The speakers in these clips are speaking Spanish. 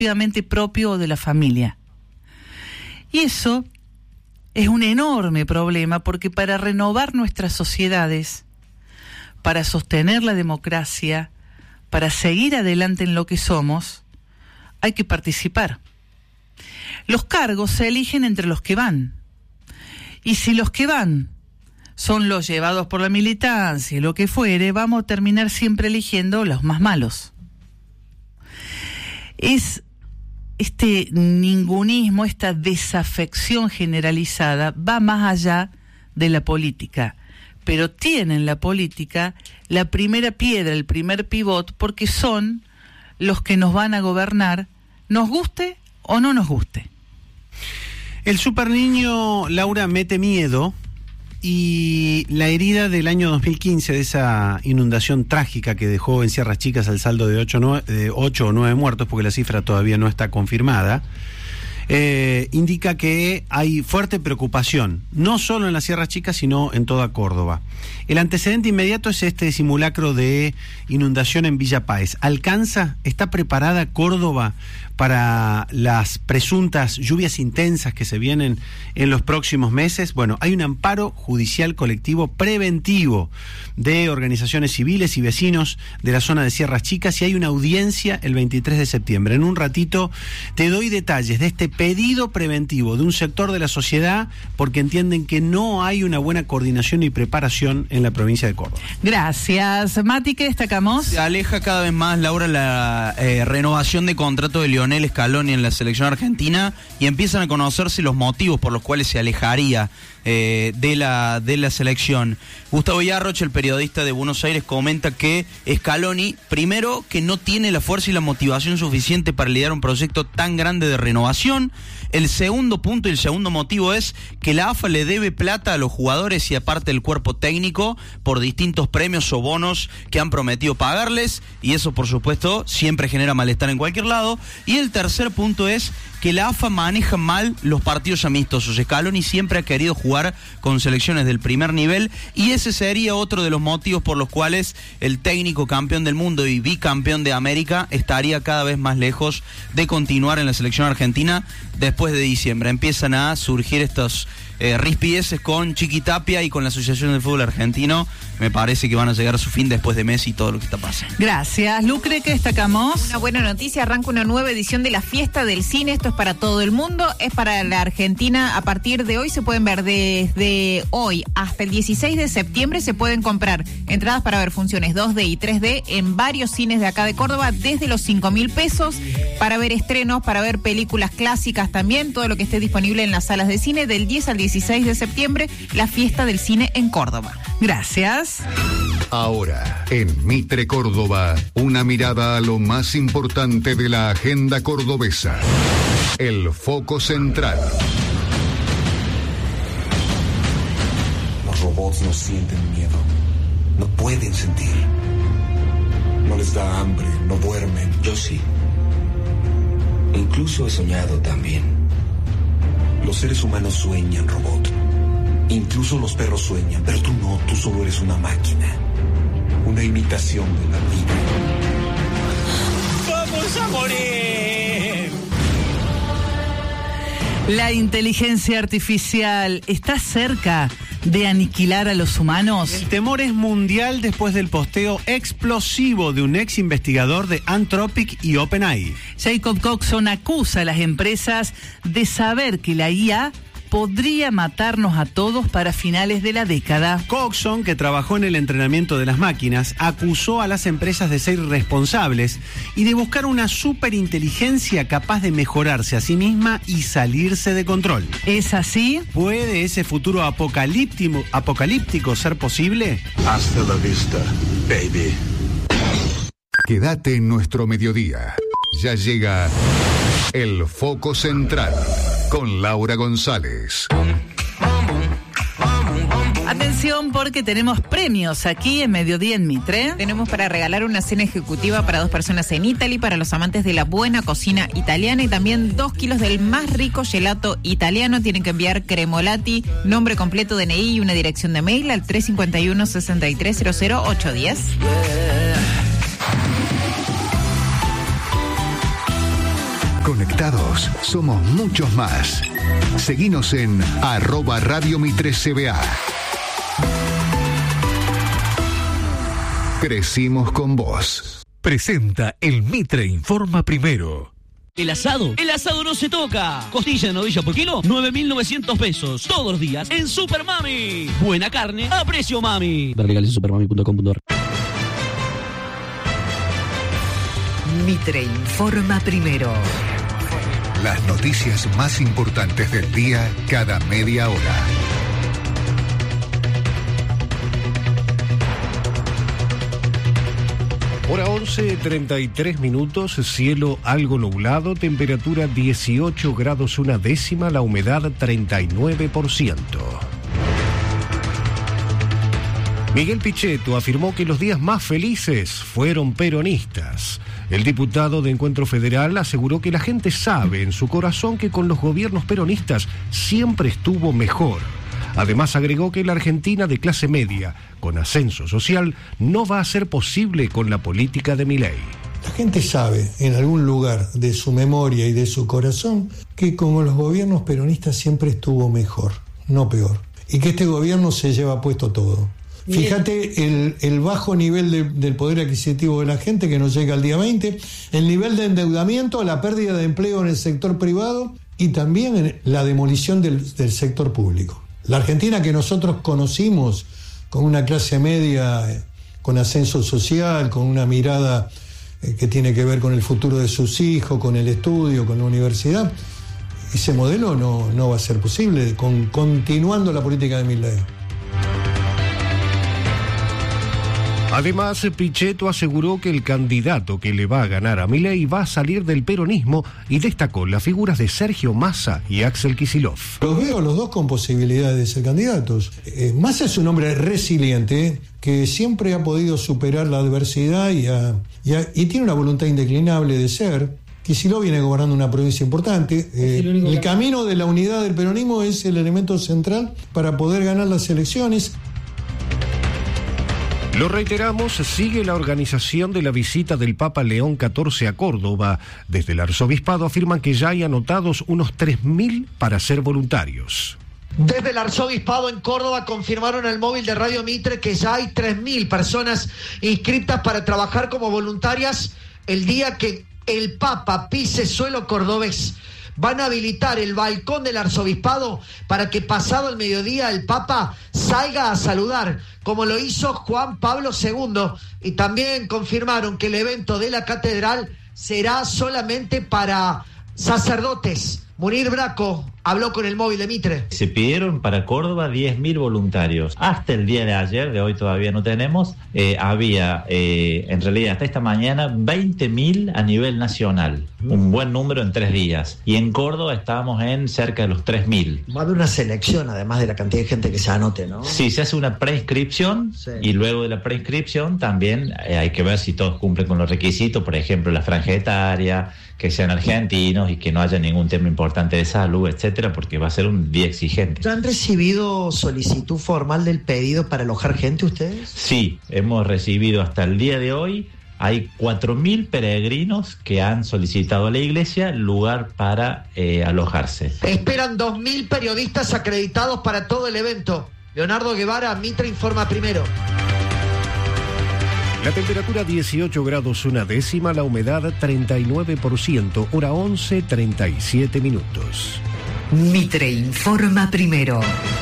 propio de la familia. Y eso es un enorme problema, porque para renovar nuestras sociedades, para sostener la democracia, para seguir adelante en lo que somos, hay que participar. Los cargos se eligen entre los que van. Y si los que van son los llevados por la militancia y lo que fuere, vamos a terminar siempre eligiendo los más malos. Es este ningunismo, esta desafección generalizada, va más allá de la política. Pero tiene en la política la primera piedra, el primer pivot, porque son los que nos van a gobernar, nos guste o no nos guste. El superniño, Laura, mete miedo, y la herida del año 2015, de esa inundación trágica que dejó en Sierras Chicas el saldo de 8 o 9 muertos, porque la cifra todavía no está confirmada, indica que hay fuerte preocupación, no solo en las Sierras Chicas, sino en toda Córdoba. El antecedente inmediato es este simulacro de inundación en Villa Páez. ¿Alcanza? ¿Está preparada Córdoba para las presuntas lluvias intensas que se vienen en los próximos meses? Bueno, hay un amparo judicial colectivo preventivo de organizaciones civiles y vecinos de la zona de Sierras Chicas, y hay una audiencia el 23 de septiembre. En un ratito te doy detalles de este pedido preventivo de un sector de la sociedad, porque entienden que no hay una buena coordinación y preparación en la provincia de Córdoba. Gracias. Mati, ¿qué destacamos? Se aleja cada vez más, Laura, la renovación de contrato de Lionel Scaloni en la selección argentina, y empiezan a conocerse los motivos por los cuales se alejaría de la selección. Gustavo Yarroch, el periodista de Buenos Aires, comenta que Scaloni, primero, que no tiene la fuerza y la motivación suficiente para liderar un proyecto tan grande de renovación. El segundo punto y el segundo motivo es que la AFA le debe plata a los jugadores y aparte el cuerpo técnico por distintos premios o bonos que han prometido pagarles, y eso por supuesto siempre genera malestar en cualquier lado. Y el tercer punto es que la AFA maneja mal los partidos amistosos. Scaloni siempre ha querido jugar con selecciones del primer nivel, y ese sería otro de los motivos por los cuales el técnico campeón del mundo y bicampeón de América estaría cada vez más lejos de continuar en la selección argentina después de diciembre. Empiezan a surgir estos rispideces con Chiqui Tapia y con la Asociación del Fútbol Argentino. Me parece que van a llegar a su fin después de Messi y todo lo que está pasando. Gracias. Lucre, ¿qué destacamos? Una buena noticia, arranca una nueva edición de la Fiesta del Cine. Esto es para todo el mundo, es para la Argentina. A partir de hoy se pueden ver, desde hoy hasta el 16 de septiembre se pueden comprar entradas para ver funciones 2D y 3D en varios cines de acá de Córdoba, desde los 5.000 pesos, para ver estrenos, para ver películas clásicas también, todo lo que esté disponible en las salas de cine del 10 al 16 de septiembre, la Fiesta del Cine en Córdoba. Gracias. Ahora, en Mitre Córdoba, una mirada a lo más importante de la agenda cordobesa. El foco central. Los robots no sienten miedo, no pueden sentir. No les da hambre, no duermen. Yo sí. Incluso he soñado también. Los seres humanos sueñan, robot. Incluso los perros sueñan, pero tú no, tú solo eres una máquina. Una imitación de la vida. ¡Vamos a morir! La inteligencia artificial está cerca de aniquilar a los humanos. El temor es mundial después del posteo explosivo de un ex investigador de Anthropic y OpenAI. Jacob Coxon acusa a las empresas de saber que la IA podría matarnos a todos para finales de la década. Coxon, que trabajó en el entrenamiento de las máquinas, acusó a las empresas de ser irresponsables y de buscar una superinteligencia capaz de mejorarse a sí misma y salirse de control. ¿Es así? ¿Puede ese futuro apocalíptico ser posible? Hasta la vista, baby. Quédate en nuestro mediodía. Ya llega el foco central con Laura González. Atención, porque tenemos premios aquí en Mediodía en Mitre. Tenemos para regalar una cena ejecutiva para 2 personas en Italy, para los amantes de la buena cocina italiana, y también 2 kilos del más rico gelato italiano. Tienen que enviar Cremolati, nombre completo, DNI y una dirección de mail al 351-6300-810. Conectados somos muchos más. Seguinos en @Radio Mitre CBA. Crecimos con vos. Presenta el Mitre Informa Primero. El asado no se toca. Costilla de novilla por kilo, 9.900 pesos. Todos los días en Super Mami. Buena carne a precio mami. Ver legales en supermami.com.ar. Mitre Informa Primero. Las noticias más importantes del día cada media hora. Hora 11:33, cielo algo nublado, temperatura 18 grados una décima, la humedad 39%. Miguel Pichetto afirmó que los días más felices fueron peronistas. El diputado de Encuentro Federal aseguró que la gente sabe en su corazón que con los gobiernos peronistas siempre estuvo mejor. Además agregó que la Argentina de clase media, con ascenso social, no va a ser posible con la política de Milei. La gente sabe, en algún lugar de su memoria y de su corazón, que con los gobiernos peronistas siempre estuvo mejor, no peor. Y que este gobierno se lleva puesto todo. Fíjate el bajo nivel del poder adquisitivo de la gente que nos llega al día 20, el nivel de endeudamiento, la pérdida de empleo en el sector privado y también la demolición del sector público. La Argentina que nosotros conocimos con una clase media, con ascenso social, con una mirada que tiene que ver con el futuro de sus hijos, con el estudio, con la universidad, ese modelo no va a ser posible continuando la política de Milei. Además, Pichetto aseguró que el candidato que le va a ganar a Milei va a salir del peronismo y destacó las figuras de Sergio Massa y Axel Kicillof. Los veo los dos con posibilidades de ser candidatos. Massa es un hombre resiliente que siempre ha podido superar la adversidad y tiene una voluntad indeclinable de ser. Kicillof viene gobernando una provincia importante. El camino de la unidad del peronismo es el elemento central para poder ganar las elecciones. Lo reiteramos, sigue la organización de la visita del Papa León XIV a Córdoba. Desde el arzobispado afirman que ya hay anotados unos 3.000 para ser voluntarios. Desde el arzobispado en Córdoba confirmaron al móvil de Radio Mitre que ya hay 3.000 personas inscritas para trabajar como voluntarias el día que el Papa pise suelo cordobés. Van a habilitar el balcón del arzobispado para que pasado el mediodía el Papa salga a saludar, como lo hizo Juan Pablo II, y también confirmaron que el evento de la catedral será solamente para sacerdotes. Munir Braco habló con el móvil de Mitre. Se pidieron para Córdoba 10.000 voluntarios. Hasta el día de ayer, de hoy todavía no tenemos, había, en realidad hasta esta mañana, 20.000 a nivel nacional. Un buen número en 3 días. Y en Córdoba estábamos en cerca de los 3.000. Va a haber una selección, además de la cantidad de gente que se anote, ¿no? Sí, se hace una preinscripción, sí. Y luego de la preinscripción también hay que ver si todos cumplen con los requisitos, por ejemplo, la franja etaria, que sean argentinos y que no haya ningún tema importante de salud, etcétera, porque va a ser un día exigente. ¿Ya han recibido solicitud formal del pedido para alojar gente ustedes? Sí, hemos recibido hasta el día de hoy. Hay 4.000 peregrinos que han solicitado a la iglesia lugar para alojarse. Esperan 2.000 periodistas acreditados para todo el evento. Leonardo Guevara, Mitre Informa Primero. La temperatura 18 grados una décima, la humedad 39%, hora 11:37. Mitre Informa Primero.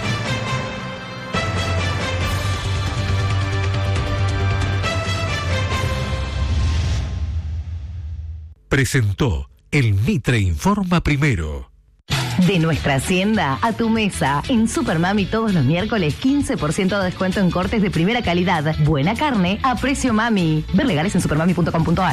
Presentó el Mitre Informa Primero. De nuestra hacienda a tu mesa. En Super Mami todos los miércoles 15% de descuento en cortes de primera calidad. Buena carne a precio mami. Ver legales en supermami.com.ar.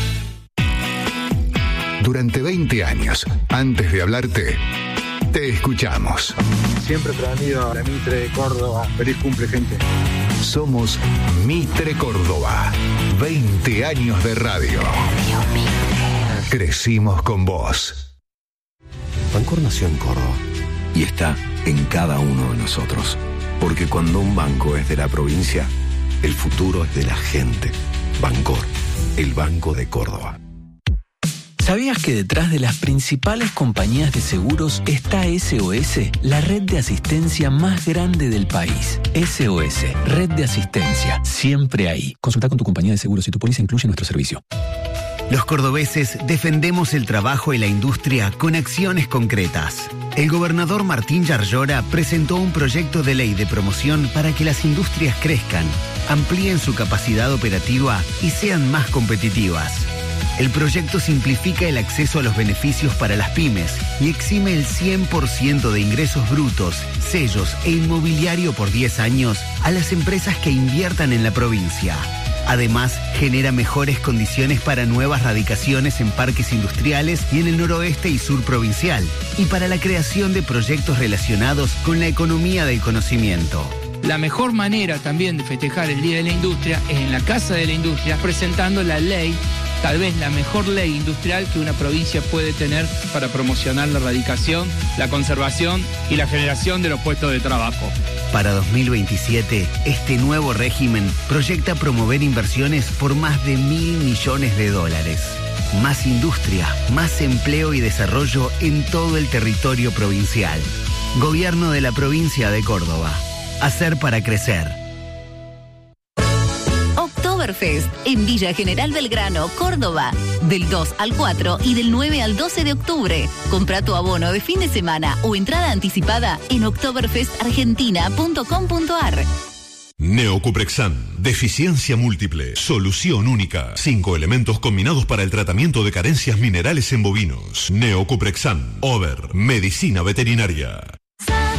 Durante 20 años, antes de hablarte, te escuchamos. Siempre prendido a la Mitre de Córdoba. Feliz cumple, gente. Somos Mitre Córdoba. 20 años de radio. Crecimos con vos. Bancor nació en Córdoba y está en cada uno de nosotros. Porque cuando un banco es de la provincia, el futuro es de la gente. Bancor, el Banco de Córdoba. ¿Sabías que detrás de las principales compañías de seguros está SOS, la red de asistencia más grande del país? SOS, red de asistencia, siempre ahí. Consulta con tu compañía de seguros si tu póliza incluye nuestro servicio. Los cordobeses defendemos el trabajo y la industria con acciones concretas. El gobernador Martín Yarlora presentó un proyecto de ley de promoción para que las industrias crezcan, amplíen su capacidad operativa y sean más competitivas. El proyecto simplifica el acceso a los beneficios para las pymes y exime el 100% de ingresos brutos, sellos e inmobiliario por 10 años a las empresas que inviertan en la provincia. Además, genera mejores condiciones para nuevas radicaciones en parques industriales y en el noroeste y sur provincial, y para la creación de proyectos relacionados con la economía del conocimiento. La mejor manera también de festejar el Día de la Industria es en la Casa de la Industria, presentando la ley, tal vez la mejor ley industrial que una provincia puede tener para promocionar la radicación, la conservación y la generación de los puestos de trabajo. Para 2027, este nuevo régimen proyecta promover inversiones por más de $1.000 millones. Más industria, más empleo y desarrollo en todo el territorio provincial. Gobierno de la provincia de Córdoba. Hacer para crecer. Oktoberfest en Villa General Belgrano, Córdoba. Del 2 al 4 y del 9 al 12 de octubre. Compra tu abono de fin de semana o entrada anticipada en oktoberfestargentina.com.ar. Neocuprexan, deficiencia múltiple, solución única. 5 elementos combinados para el tratamiento de carencias minerales en bovinos. Neocuprexan, Over, medicina veterinaria.